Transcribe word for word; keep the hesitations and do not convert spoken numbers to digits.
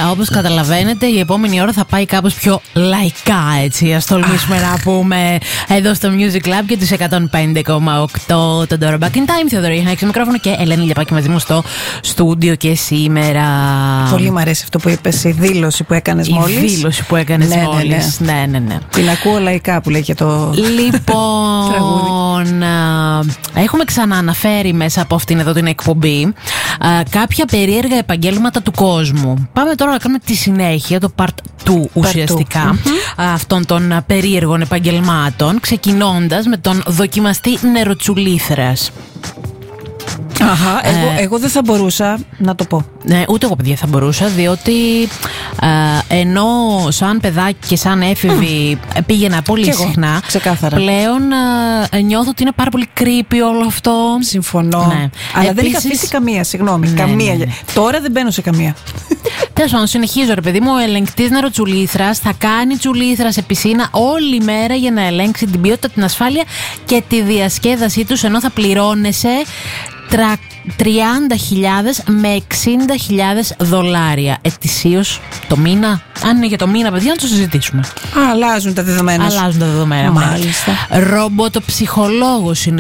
όπως καταλαβαίνετε, η επόμενη ώρα θα πάει κάπως πιο λαϊκά, έτσι. Ας τολμήσουμε να πούμε εδώ στο Music Club και τους εκατόν πέντε κόμμα οκτώ. Τον Dora Back in Time, Θεοδωρή Χανάκη στο μικρόφωνο και Ελένη Λιαπάκη μαζί μου στο στούντιο και σήμερα. Πολύ μου αρέσει αυτό που είπες, η δήλωση που έκανες μόλις. Η δήλωση που έκανες ναι, μόλις. Ναι, ναι. ναι, ναι, ναι. Την ακούω λαϊκά που λέει και το. Λοιπόν, έχουμε ξανααναφέρει μέσα από αυτήν εδώ την εκπομπή α, κάποια περίεργα επαγγέλματα του κόσμου. Πάμε τώρα να κάνουμε τη συνέχεια, το part two ουσιαστικά mm-hmm. αυτών των περίεργων επαγγελμάτων, ξεκινώντας με τον δοκιμαστή νεροτσουλήθρας. Αχα, εγώ, ε, εγώ δεν θα μπορούσα να το πω. Ναι, ούτε εγώ, παιδιά, θα μπορούσα, διότι ε, ενώ σαν παιδάκι και σαν έφηβη mm. πήγαινα πολύ εγώ, συχνά, ξεκάθαρα. Πλέον ε, νιώθω ότι είναι πάρα πολύ creepy όλο αυτό. Συμφωνώ. Ναι. Αλλά Επίσης, δεν είχα αφήσει καμία, συγγνώμη. Ναι, καμία. ναι, ναι. Τώρα δεν μπαίνω σε καμία. Τέλος πάντων, συνεχίζω, ρε παιδί μου. Ο ελεγκτής νεροτσουλήθρας θα κάνει τσουλήθρα σε πισίνα όλη μέρα για να ελέγξει την ποιότητα, την ασφάλεια και τη διασκέδασή τους, ενώ θα πληρώνεσαι τριάντα χιλιάδες με εξήντα χιλιάδες δολάρια ετησίως το μήνα. Αν είναι για το μήνα, παιδιά, να το συζητήσουμε. Α, αλλάζουν τα δεδομένα. Αλλάζουν τα δεδομένα. Μάλιστα. Ρομποτοψυχολόγος είναι